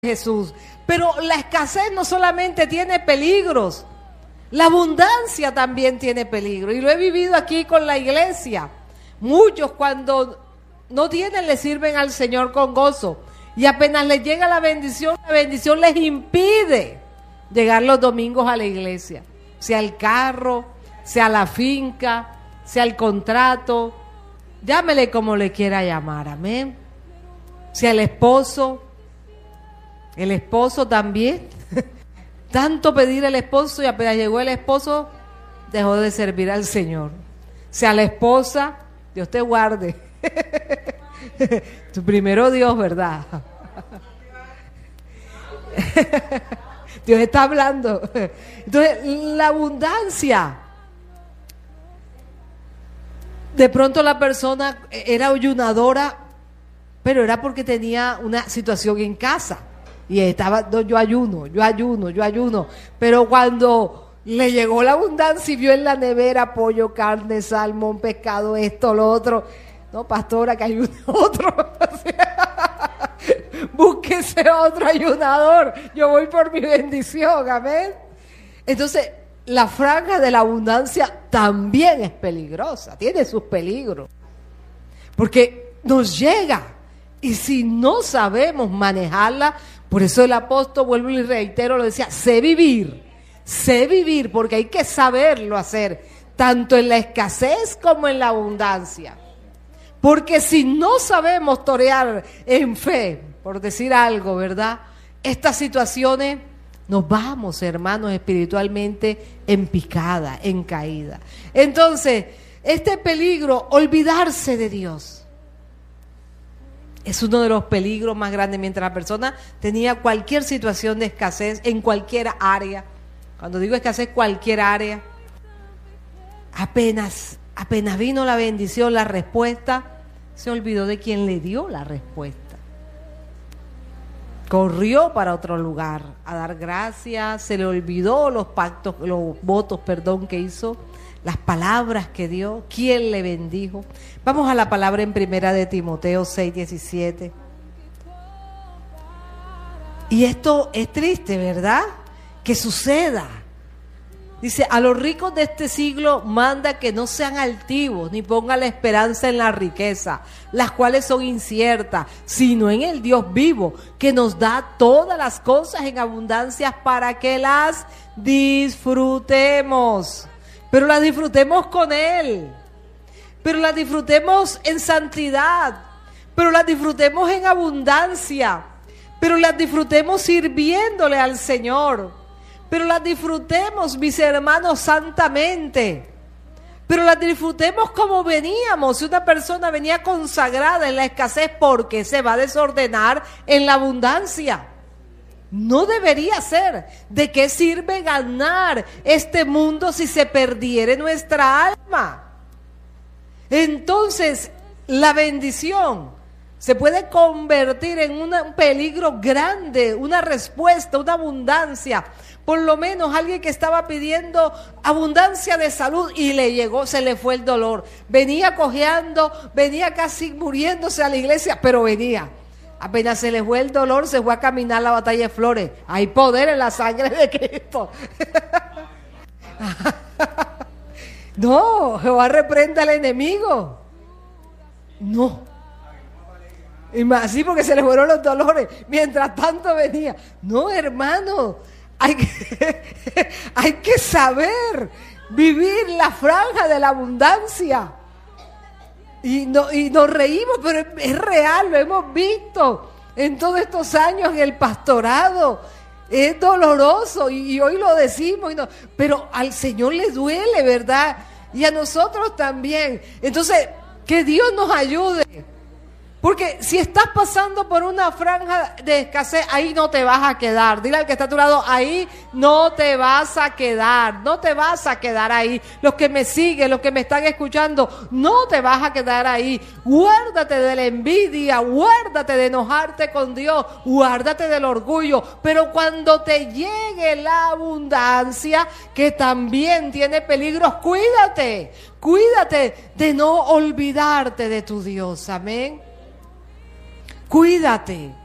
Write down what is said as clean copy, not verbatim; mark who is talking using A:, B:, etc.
A: Jesús. Pero la escasez no solamente tiene peligros, la abundancia también tiene peligro. Y lo he vivido aquí con la iglesia. Muchos cuando no tienen le sirven al Señor con gozo. Y apenas les llega la bendición les impide llegar los domingos a la iglesia. Sea el carro, sea la finca, sea el contrato, llámele como le quiera llamar, amén. Sea el esposo también. Tanto pedir el esposo y apenas llegó el esposo, dejó de servir al Señor. Sea la esposa, Dios te guarde. Tu primero Dios, ¿verdad? Dios está hablando. Entonces, la abundancia. De pronto la persona era ayunadora, pero era porque tenía una situación en casa. Y estaba, no, yo ayuno. Pero cuando le llegó la abundancia y vio en la nevera pollo, carne, salmón, pescado, esto, lo otro. No, pastora, que ayune otro. Búsquese otro ayunador. Yo voy por mi bendición, amén. Entonces, la franja de la abundancia también es peligrosa, tiene sus peligros. Porque nos llega. Y si no sabemos manejarla, por eso el apóstol, vuelvo y reitero, lo decía, sé vivir, porque hay que saberlo hacer, tanto en la escasez como en la abundancia. Porque si no sabemos torear en fe, por decir algo, ¿verdad? Estas situaciones nos vamos, hermanos, espiritualmente en picada, en caída. Entonces, este peligro, olvidarse de Dios, es uno de los peligros más grandes. Mientras la persona tenía cualquier situación de escasez en cualquier área, cuando digo escasez, cualquier área, apenas vino la bendición, la respuesta, se olvidó de quien le dio la respuesta. Corrió para otro lugar a dar gracias, se le olvidó los pactos, los votos, que hizo, las palabras que dio, quién le bendijo. Vamos a la palabra en primera de Timoteo 6:17. Y esto es triste, ¿verdad? Que suceda. Dice, a los ricos de este siglo manda que no sean altivos, ni pongan la esperanza en la riqueza, las cuales son inciertas, sino en el Dios vivo, que nos da todas las cosas en abundancia para que las disfrutemos. Pero las disfrutemos con Él, pero las disfrutemos en santidad, pero las disfrutemos en abundancia, pero las disfrutemos sirviéndole al Señor, pero las disfrutemos, mis hermanos, santamente, pero las disfrutemos como veníamos. Si una persona venía consagrada en la escasez, ¿por qué se va a desordenar en la abundancia? No debería ser. ¿De qué sirve ganar este mundo si se perdiere nuestra alma? Entonces, la bendición se puede convertir en un peligro grande, una respuesta, una abundancia. Por lo menos alguien que estaba pidiendo abundancia de salud y le llegó, se le fue el dolor. Venía cojeando, venía casi muriéndose a la iglesia, pero venía. Apenas se le fue el dolor, se fue a caminar la batalla de Flores. Hay poder en la sangre de Cristo. No, Jehová reprenda al enemigo. No. Y más así porque se le fueron los dolores. Mientras tanto venía. No, hermano, hay que saber vivir la franja de la abundancia. Y nos reímos, pero es real, lo hemos visto en todos estos años en el pastorado. Es doloroso y hoy lo decimos, pero al Señor le duele, ¿verdad? Y a nosotros también. Entonces, que Dios nos ayude. Porque si estás pasando por una franja de escasez, ahí no te vas a quedar. Dile al que está a tu lado, ahí no te vas a quedar. No te vas a quedar ahí. Los que me siguen, los que me están escuchando, no te vas a quedar ahí. Guárdate de la envidia, guárdate de enojarte con Dios, guárdate del orgullo. Pero cuando te llegue la abundancia, que también tiene peligros, cuídate. Cuídate de no olvidarte de tu Dios. Amén. Cuídate.